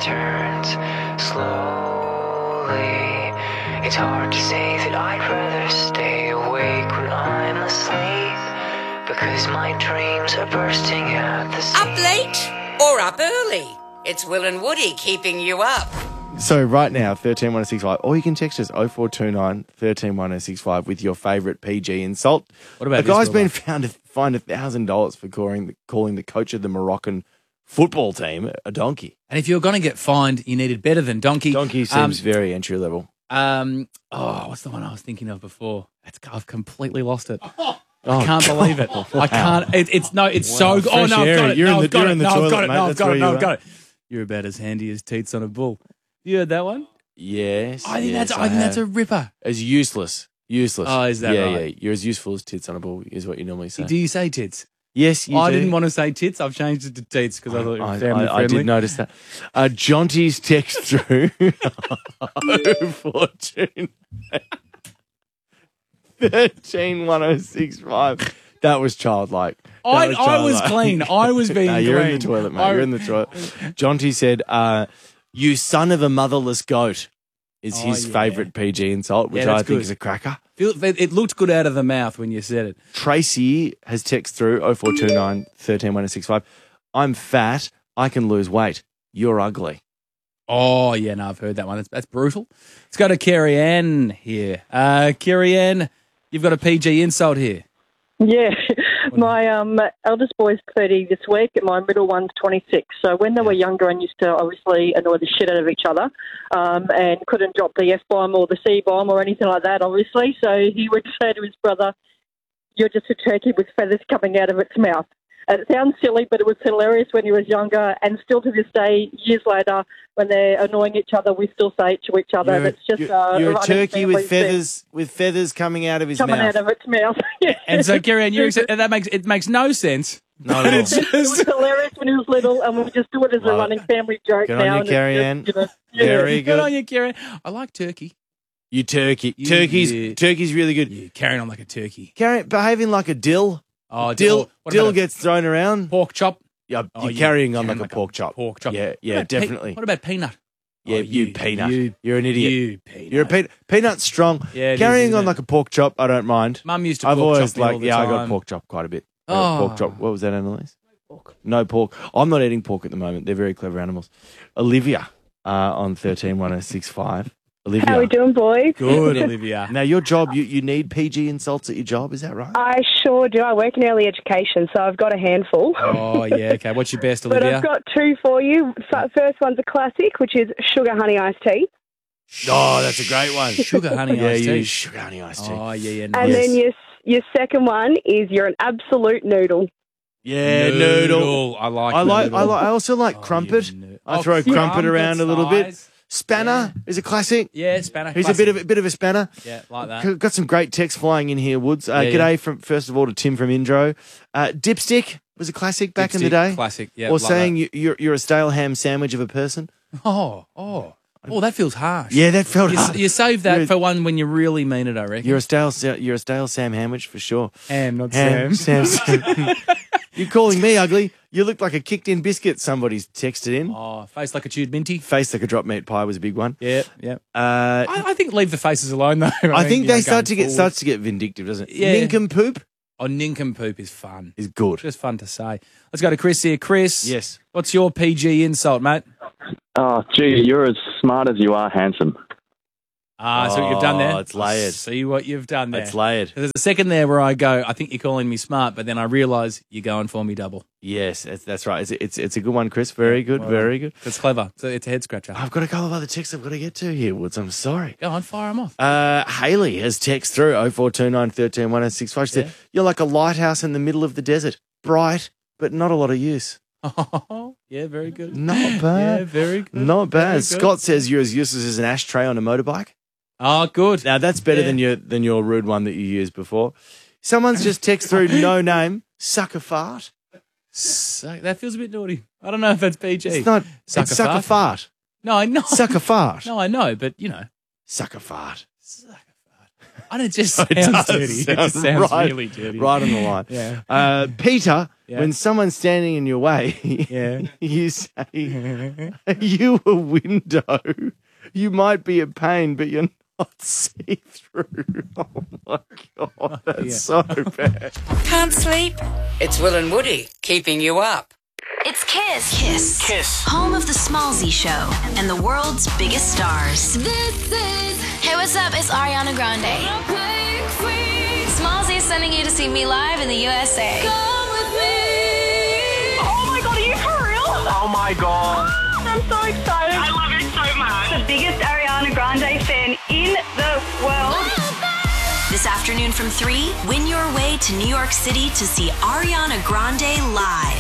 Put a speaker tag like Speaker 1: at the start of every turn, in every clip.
Speaker 1: turns slowly. It's hard to say that I'd rather stay awake when I'm asleep, because my dreams are bursting at the seams.
Speaker 2: Up late or up early? It's Will and Woody keeping you up.
Speaker 3: So right now, 131065, or you can text us 0429 131065 with your favourite PG insult.
Speaker 4: What about
Speaker 3: a
Speaker 4: this,
Speaker 3: guy's been
Speaker 4: Wilbur?
Speaker 3: found to find $1,000 for calling the coach of the Moroccan football team a donkey.
Speaker 4: And if you were going to get fined, you needed better than donkey.
Speaker 3: Donkey seems very entry level.
Speaker 4: What's the one I was thinking of before? I've completely lost it. I can't believe it. I can't. It's so good. Oh, no, I've got it.
Speaker 3: You're
Speaker 4: No,
Speaker 3: in
Speaker 4: I've got
Speaker 3: the
Speaker 4: it. No,
Speaker 3: toilet,
Speaker 4: I've got it.
Speaker 3: mate.
Speaker 4: No, I've
Speaker 3: That's
Speaker 4: got
Speaker 3: where
Speaker 4: it.
Speaker 3: you
Speaker 4: No,
Speaker 3: are.
Speaker 4: I've got it. You're about as handy as teats on a bull. You heard that one?
Speaker 3: Yes.
Speaker 4: I think
Speaker 3: yes,
Speaker 4: that's a
Speaker 3: have.
Speaker 4: ripper.
Speaker 3: As useless. Useless.
Speaker 4: Oh, is that
Speaker 3: yeah,
Speaker 4: right?
Speaker 3: Yeah, you're as useful as tits on a bull is what you normally say.
Speaker 4: Do you say tits?
Speaker 3: Yes, you
Speaker 4: I
Speaker 3: do.
Speaker 4: didn't want to say tits. I've changed it to teats because I thought it was family friendly.
Speaker 3: I did notice that. Jonty's text through 042 131065. That was childlike.
Speaker 4: I was clean. I was being clean.
Speaker 3: You're in the toilet, mate. You're in the toilet. Jonty said, you son of a motherless goat is his favourite PG insult, which I think is a cracker.
Speaker 4: It looked good out of the mouth when you said it.
Speaker 3: Tracy has text through 0429 131065. I'm fat. I can lose weight. You're ugly.
Speaker 4: Oh, yeah, no, I've heard that one. That's brutal. Let's go to Kerry Ann here. Kerry Ann, you've got a PG insult here.
Speaker 5: Yeah, my eldest boy's 30 this week and my middle one's 26. So when they were younger and used to obviously annoy the shit out of each other and couldn't drop the F-bomb or the C-bomb or anything like that, obviously. So he would say to his brother, "You're just a turkey with feathers coming out of its mouth." And it sounds silly, but it was hilarious when he was younger, and still to this day, years later, when they're annoying each other, we still say it to each other.
Speaker 3: You're,
Speaker 5: It's just
Speaker 3: you're a
Speaker 5: running
Speaker 3: turkey
Speaker 5: family
Speaker 3: with feathers coming out of his
Speaker 5: coming
Speaker 3: mouth.
Speaker 5: out of its mouth. Yeah.
Speaker 4: And so, Kerry Ann, it makes no sense.
Speaker 3: No,
Speaker 5: It was hilarious when he was little, and we just do it as a running family joke
Speaker 3: Good
Speaker 5: now.
Speaker 3: on you,
Speaker 5: and
Speaker 3: Kerry
Speaker 5: it's
Speaker 3: Ann.
Speaker 5: just,
Speaker 3: Very
Speaker 4: Good
Speaker 3: good.
Speaker 4: on you, Kerry. I like turkey.
Speaker 3: You turkey. Turkey's really good.
Speaker 4: Yeah, carrying on like a turkey.
Speaker 3: Behaving like a dill.
Speaker 4: Oh,
Speaker 3: Dill
Speaker 4: what about a
Speaker 3: gets thrown around.
Speaker 4: pork chop.
Speaker 3: Yeah,
Speaker 4: Oh,
Speaker 3: you're carrying on
Speaker 4: carrying
Speaker 3: like a pork chop.
Speaker 4: Pork chop.
Speaker 3: Yeah,
Speaker 4: What about
Speaker 3: definitely.
Speaker 4: What about peanut?
Speaker 3: Yeah,
Speaker 4: Oh,
Speaker 3: you peanut. You're an idiot.
Speaker 4: You peanut.
Speaker 3: You're a peanut. Peanut's strong.
Speaker 4: Yeah, it
Speaker 3: carrying
Speaker 4: is,
Speaker 3: on
Speaker 4: isn't it?
Speaker 3: like a pork chop, I don't mind.
Speaker 4: Mum used to
Speaker 3: I've
Speaker 4: pork
Speaker 3: always
Speaker 4: chop me all
Speaker 3: like,
Speaker 4: the
Speaker 3: I got
Speaker 4: time.
Speaker 3: pork chop quite a bit.
Speaker 4: Oh.
Speaker 3: Pork chop. What was that, Annalise? Pork. No pork. I'm not eating pork at the moment. They're very clever animals. Olivia on 131065. Olivia.
Speaker 6: How we doing, boys?
Speaker 4: Good, Olivia.
Speaker 3: Now, your job, you need PG insults at your job, is that right?
Speaker 6: I sure do. I work in early education, so I've got a handful.
Speaker 4: Oh, yeah, okay. What's your best,
Speaker 6: But
Speaker 4: Olivia?
Speaker 6: I've got two for you. First one's a classic, which is sugar honey iced tea.
Speaker 3: Oh, that's a great one.
Speaker 4: Sugar honey
Speaker 3: Yeah,
Speaker 4: iced
Speaker 3: you
Speaker 4: tea.
Speaker 3: use sugar honey iced tea.
Speaker 4: Oh, yeah.
Speaker 6: And
Speaker 4: Nice.
Speaker 6: then your second one is you're an absolute noodle.
Speaker 3: Yeah, noodle.
Speaker 4: I like
Speaker 3: I also like crumpet. I throw crumpet around a little bit. Spanner is a classic.
Speaker 4: Yeah, spanner.
Speaker 3: He's
Speaker 4: classic.
Speaker 3: a bit of a spanner.
Speaker 4: Yeah, like that.
Speaker 3: Got some great text flying in here, Woods. G'day from first of all to Tim from Indro. Dipstick was a classic back in the
Speaker 4: Dipstick,
Speaker 3: day.
Speaker 4: classic, yeah,
Speaker 3: Or
Speaker 4: like
Speaker 3: saying you're a stale ham sandwich of a person.
Speaker 4: Oh, that feels harsh.
Speaker 3: Yeah, that felt hard.
Speaker 4: You save that for one when you really mean it, I reckon.
Speaker 3: You're a stale Sam Sandwich for sure.
Speaker 4: Ham, not
Speaker 3: Ham,
Speaker 4: Sam.
Speaker 3: Sam. You're calling me ugly. You look like a kicked-in biscuit. Somebody's texted in.
Speaker 4: Oh, face like a chewed minty.
Speaker 3: Face like a drop meat pie was a big one.
Speaker 4: Yeah. I think leave the faces alone though.
Speaker 3: I think
Speaker 4: you know,
Speaker 3: they starts
Speaker 4: going
Speaker 3: to get vindictive, doesn't it?
Speaker 4: Yeah.
Speaker 3: Nincompoop
Speaker 4: Oh, nincompoop is fun.
Speaker 3: is good.
Speaker 4: Just fun to say. Let's go to Chris here. Chris.
Speaker 3: Yes.
Speaker 4: What's your PG insult, mate?
Speaker 7: Oh, gee, you're as smart as you are handsome.
Speaker 4: See what you've done there?
Speaker 3: it's layered.
Speaker 4: See what you've done there.
Speaker 3: It's layered.
Speaker 4: There's a second there where I go, I think you're calling me smart, but then I realise you're going for me double.
Speaker 3: Yes, that's right. It's a good one, Chris. Very good, very good.
Speaker 4: That's clever. So it's a head scratcher.
Speaker 3: I've got a couple of other texts I've got to get to here, Woods. I'm sorry.
Speaker 4: Go on, fire them off.
Speaker 3: Haley has text through 0429 131065. She said, you're like a lighthouse in the middle of the desert. Bright, but not a lot of use.
Speaker 4: Yeah, very good.
Speaker 3: Not bad.
Speaker 4: Yeah, very good.
Speaker 3: Not bad.
Speaker 4: Very good.
Speaker 3: Scott says you're as useless as an ashtray on a motorbike.
Speaker 4: Oh, good.
Speaker 3: Now, that's better
Speaker 4: Yeah.
Speaker 3: than your rude one that you used before. Someone's just text through no name, sucker fart.
Speaker 4: That feels a bit naughty. I don't know if that's PG.
Speaker 3: It's not.
Speaker 4: Sucker
Speaker 3: it's sucker
Speaker 4: fart?
Speaker 3: fart.
Speaker 4: No, I know.
Speaker 3: Sucker fart.
Speaker 4: No, I know, but you know.
Speaker 3: Sucker fart.
Speaker 4: It just sounds dirty. It just sounds really dirty.
Speaker 3: Right on the line.
Speaker 4: Yeah.
Speaker 3: Peter, when someone's standing in your way, you say, "Are you a window? You might be a pain, but you're not see-through." Oh, my God. That's so bad.
Speaker 2: Can't sleep? It's Will and Woody keeping you up.
Speaker 8: It's Kiss. Home of the Smallzy Show and the world's biggest stars.
Speaker 9: Hey, what's up? It's Ariana Grande. Smallzy is sending you to see me live in the USA.
Speaker 6: Come with me. Oh my God, are you for real?
Speaker 7: Oh my God.
Speaker 6: I'm so excited.
Speaker 5: I love it so much.
Speaker 6: The biggest Ariana Grande fan in the world.
Speaker 8: This afternoon from 3, win your way to New York City to see Ariana Grande live.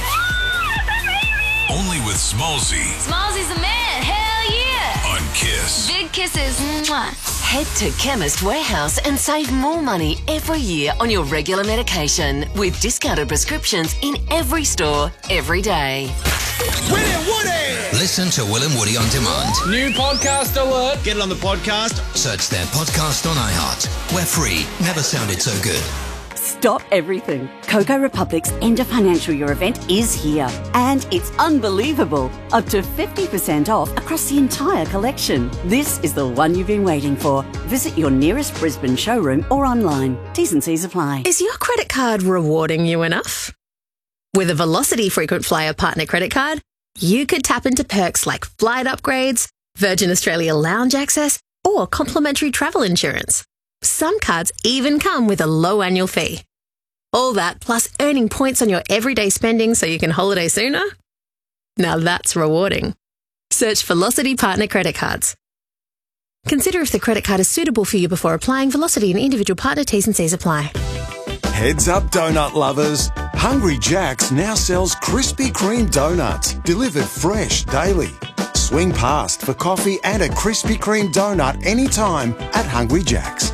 Speaker 10: Only with Smallzy.
Speaker 9: Smallzy's the man. Hell yeah.
Speaker 10: On Kiss.
Speaker 9: Big kisses. Mwah.
Speaker 11: Head to Chemist Warehouse and save more money every year on your regular medication with discounted prescriptions in every store, every day.
Speaker 10: Will and Woody!
Speaker 12: Listen to Will and Woody on demand.
Speaker 4: New podcast alert.
Speaker 12: Get it on the podcast. Search their podcast on iHeart. We're free. Never sounded so good.
Speaker 13: Stop everything. Coco Republic's end of financial year event is here. And it's unbelievable. Up to 50% off across the entire collection. This is the one you've been waiting for. Visit your nearest Brisbane showroom or online. T's and C's apply.
Speaker 14: Is your credit card rewarding you enough? With a Velocity Frequent Flyer Partner Credit Card, you could tap into perks like flight upgrades, Virgin Australia lounge access, or complimentary travel insurance. Some cards even come with a low annual fee. All that plus earning points on your everyday spending so you can holiday sooner? Now that's rewarding. Search Velocity Partner Credit Cards. Consider if the credit card is suitable for you before applying. Velocity and individual partner T's and C's apply.
Speaker 15: Heads up, donut lovers. Hungry Jack's now sells Krispy Kreme donuts, delivered fresh daily. Swing past for coffee and a Krispy Kreme donut anytime at Hungry Jack's.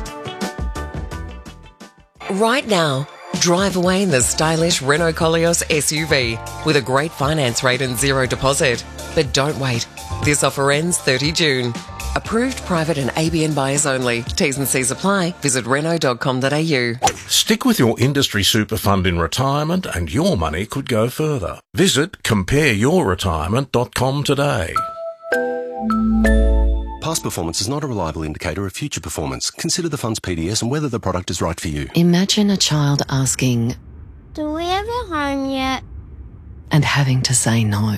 Speaker 11: Right now, drive away in the stylish Renault Koleos SUV with a great finance rate and zero deposit. But don't wait. This offer ends 30 June. Approved private and ABN buyers only. T's and C's apply. Visit Renault.com.au.
Speaker 10: Stick with your industry super fund in retirement and your money could go further. Visit compareyourretirement.com today.
Speaker 16: Past performance is not a reliable indicator of future performance. Consider the fund's PDS and whether the product is right for you.
Speaker 11: Imagine a child asking,
Speaker 9: Do we have a home yet?
Speaker 11: and having to say no.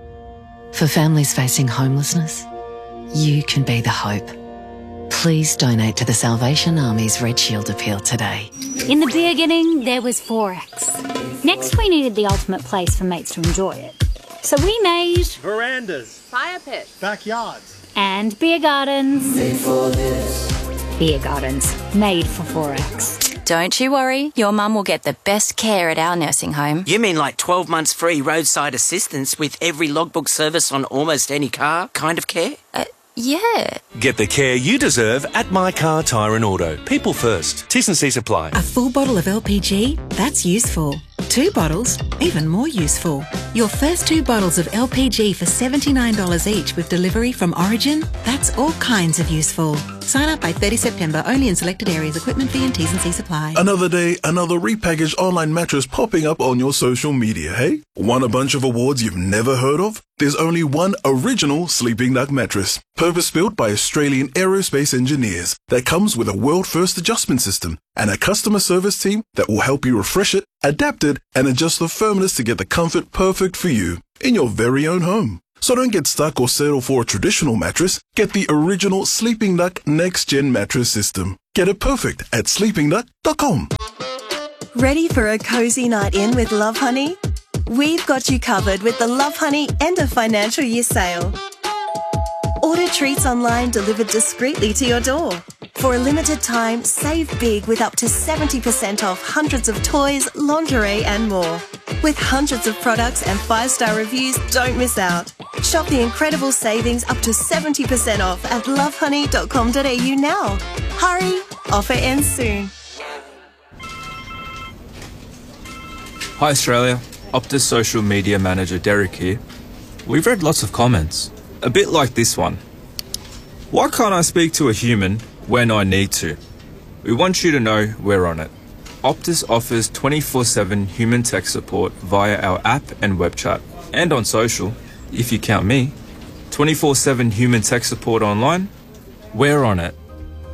Speaker 11: For families facing homelessness, you can be the hope. Please donate to the Salvation Army's Red Shield Appeal today.
Speaker 17: In the beginning, there was Forex. Next, we needed the ultimate place for mates to enjoy it. So we made
Speaker 18: verandas,
Speaker 17: fire pits,
Speaker 18: backyards,
Speaker 17: and beer gardens.
Speaker 18: Made for this.
Speaker 17: Beer gardens, made for Forex.
Speaker 19: Don't you worry, your mum will get the best care at our nursing home.
Speaker 2: You mean like 12 months free roadside assistance with every logbook service on almost any car kind of care?
Speaker 19: Yeah.
Speaker 20: Get the care you deserve at My Car Tyre and Auto. People first. T's and C's apply.
Speaker 21: A full bottle of LPG? That's useful. 2 bottles? Even more useful. Your first 2 bottles of LPG for $79 each with delivery from Origin? That's all kinds of useful. Sign up by 30 September only in selected areas. Equipment fee and T's and C's apply.
Speaker 22: Another day, another repackaged online mattress popping up on your social media, hey? Want a bunch of awards you've never heard of? There's only one original Sleeping Duck mattress, purpose-built by Australian aerospace engineers, that comes with a world-first adjustment system and a customer service team that will help you refresh it, adapt it, and adjust the firmness to get the comfort perfect for you in your very own home. So don't get stuck or settle for a traditional mattress. Get the original Sleeping Duck Next Gen mattress system. Get it perfect at sleepingduck.com.
Speaker 23: Ready for a cozy night in with Love Honey? We've got you covered with the Love Honey End of Financial Year sale. Order treats online delivered discreetly to your door. For a limited time, save big with up to 70% off hundreds of toys, lingerie and more. With hundreds of products and 5-star reviews, don't miss out. Shop the incredible savings up to 70% off at lovehoney.com.au now. Hurry, offer ends soon.
Speaker 24: Hi Australia, Optus Social Media Manager Derek here. We've read lots of comments, a bit like this one. Why can't I speak to a human when I need to? We want you to know we're on it. Optus offers 24/7 human tech support via our app and web chat. And on social, if you count me. 24/7 human tech support online. We're on it.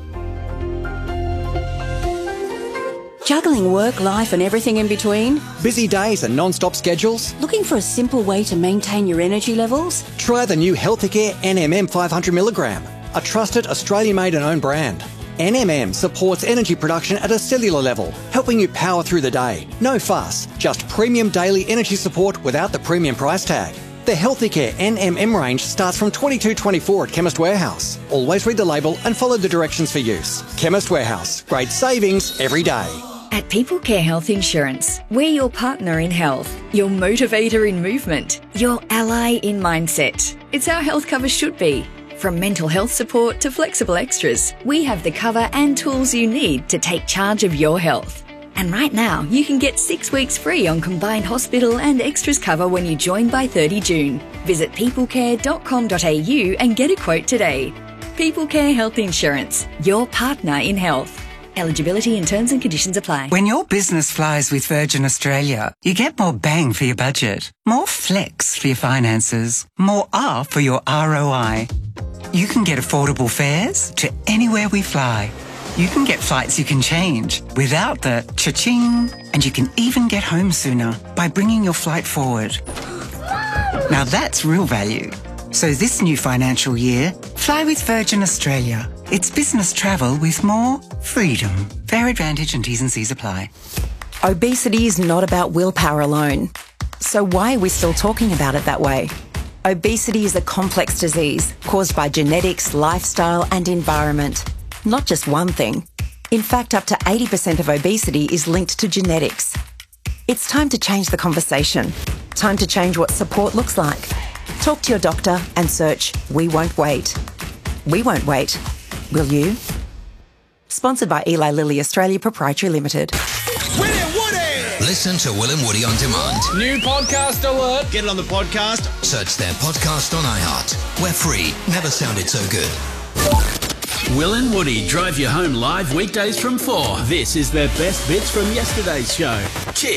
Speaker 1: Juggling work, life and everything in between?
Speaker 3: Busy days and non-stop schedules?
Speaker 1: Looking for a simple way to maintain your energy levels?
Speaker 3: Try the new Healthicare NMM 500mg, a trusted Australian-made and owned brand. NMM supports energy production at a cellular level, helping you power through the day. No fuss, just premium daily energy support without the premium price tag. The Healthicare NMM range starts from $22.24 at Chemist Warehouse. Always read the label and follow the directions for use. Chemist Warehouse, great savings every day.
Speaker 5: At People Care Health Insurance, we're your partner in health, your motivator in movement, your ally in mindset. It's how health cover should be. From mental health support to flexible extras, we have the cover and tools you need to take charge of your health. And right now, you can get 6 weeks free on combined hospital and extras cover when you join by 30 June. Visit peoplecare.com.au and get a quote today. People Care Health Insurance, your partner in health. Eligibility and terms and conditions apply.
Speaker 7: When your business flies with Virgin Australia, you get more bang for your budget, more flex for your finances, more R for your ROI. You can get affordable fares to anywhere we fly. You can get flights you can change without the cha-ching, and you can even get home sooner by bringing your flight forward. Now that's real value. So this new financial year, fly with Virgin Australia. It's business travel with more freedom. Fare advantage and T's and C's apply.
Speaker 1: Obesity is not about willpower alone. So why are we still talking about it that way? Obesity is a complex disease caused by genetics, lifestyle and environment. Not just one thing. In fact, up to 80% of obesity is linked to genetics. It's time to change the conversation. Time to change what support looks like. Talk to your doctor and search We Won't Wait. We won't wait. Will you? Sponsored by Eli Lilly Australia Proprietary Limited.
Speaker 12: Listen to Will and Woody on demand.
Speaker 4: New podcast alert.
Speaker 18: Get it on the podcast.
Speaker 12: Search their podcast on iHeart. We're free. Never sounded so good.
Speaker 25: Will and Woody drive you home live weekdays from 4. This is their best bits from yesterday's show. Cheers.